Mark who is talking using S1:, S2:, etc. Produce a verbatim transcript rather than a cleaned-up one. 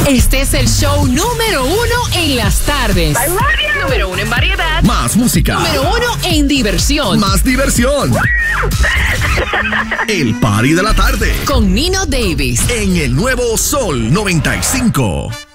S1: Este es el show número uno en las tardes.
S2: I love you.
S1: Número uno en variedad.
S3: Más música.
S1: Número uno en diversión.
S3: Más diversión. El Party de la tarde.
S1: Con Nino Davis.
S3: En el nuevo Sol noventa y cinco.